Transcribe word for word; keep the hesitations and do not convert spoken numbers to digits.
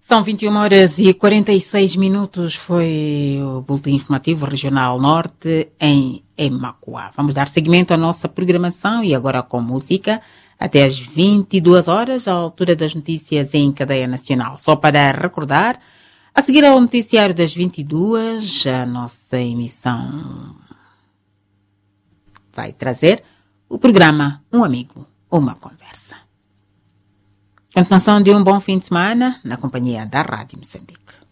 São vinte e uma horas e quarenta e seis minutos, foi o Boletim Informativo Regional Norte em Emacuá. Vamos dar seguimento à nossa programação e agora com música até às vinte e duas horas, à altura das notícias em cadeia nacional. Só para recordar, a seguir ao noticiário das vinte e duas, a nossa emissão vai trazer o programa Um Amigo, Uma Conversa. Continuação de um bom fim de semana na companhia da Rádio Moçambique.